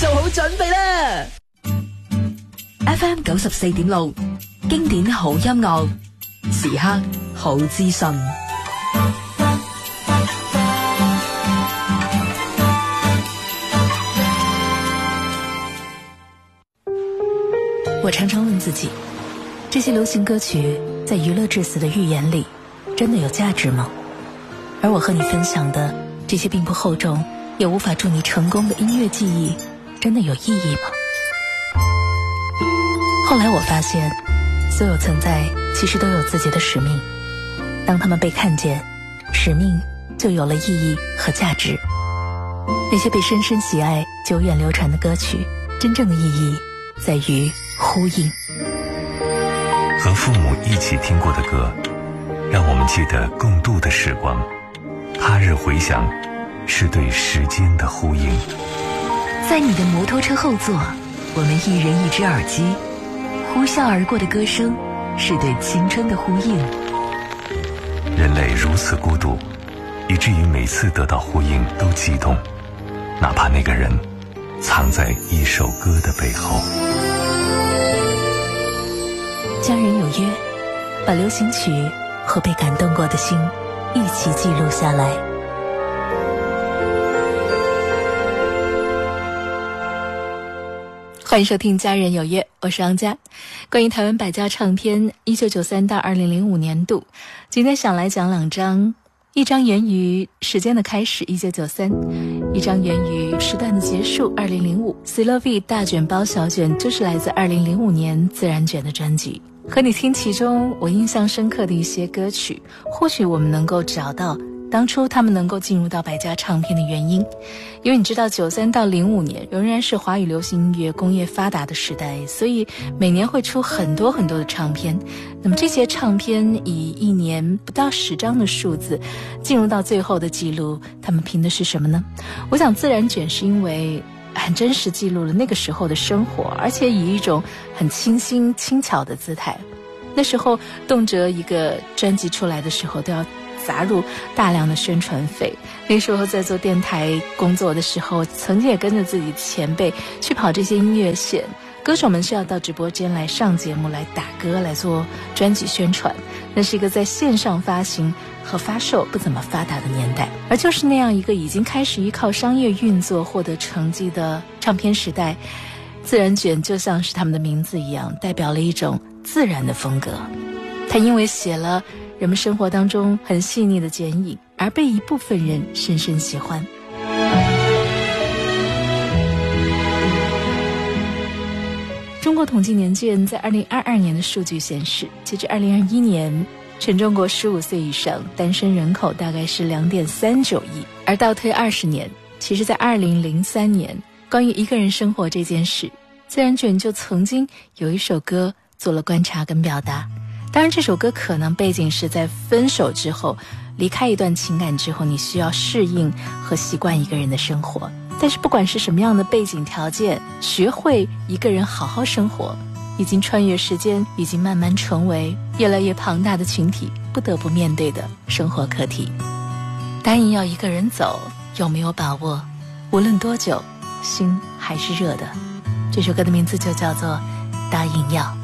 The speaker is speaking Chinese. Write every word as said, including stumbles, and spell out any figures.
做好準備啦。F M 九十四點六，經典好音樂，時刻好資訊。 我常常問自己，這些流行歌曲在娛樂至死的預言裡，真的有價值嗎？而我和你分享的這些並不厚重，也無法助你成功的音樂記憶，真的有意義嗎？後來我發現，所有存在其實都有自己的使命。當他們被看見，使命就有了意義和價值。那些被深深喜愛、久遠流傳的歌曲，真正的意義在於呼應。 和父母一起聽過的歌，讓我們記得共度的時光。他日回響，是對時間的呼應。 在你的摩托車後座，我們一人一隻耳機，呼嘯而過的歌聲，是對青春的呼應。 人類如此孤獨，以至於每次得到呼應都激動，哪怕那個人藏在一首歌的背後。 家人有約，把流行曲和被感動過的心一起記錄下來。 歡迎收聽家人有約，我是昂佳。關於台灣百家唱片一九九三到二零零五年度，今天想來講兩張，一張源於時間的開始一九九三，一張源於時段的結束二零零五。C L V 大卷包小卷就是來自二零零五年自然卷的專輯。和你聽其中我印象深刻的一些歌曲，或許我們能夠找到當初他們能夠進入到百家唱片的原因。因為你知道九三到零五年仍然是華語流行音樂工業發達的時代，所以每年會出很多很多的唱片。那麼這些唱片以一年不到十張的數字進入到最後的記錄，他們憑的是什麼呢？我想自然卷是因為很真實記錄了那個時候的生活，而且以一種很清新輕巧的姿態。那時候動輒一個專輯出來的時候都要砸入大量的宣傳費。那時候在做電台工作的時候，曾經也跟着自己前輩去跑這些音樂線，歌手們是要到直播間來上節目來打歌，來做專輯宣傳。那是一個在線上發行和發售不怎麼發達的年代，而就是那樣一個已經開始依靠商業運作獲得成績的唱片時代，自然卷就像是他們的名字一樣，代表了一種自然的風格。它因為寫了人們生活當中很細膩的剪影，而被一部分人深深喜歡。中國統計年鑑在二零二二年的數據顯示，截至二零二一年，全中國十五歲以上單身人口大概是兩點三九億。而倒推二十年，其實在二零零三年，關於一個人生活這件事，自然卷就曾經有一首歌做了觀察跟表達。當然這首歌可能背景是在分手之後，離開一段情感之後，你需要適應和習慣一個人的生活。但是不管是什麼樣的背景條件，學會一個人好好生活，已經穿越時間，已經慢慢成為越來越龐大的群體不得不面對的生活課題。答應要一個人走，有沒有把握？無論多久，心還是熱的。這首歌的名字就叫做《答應要》。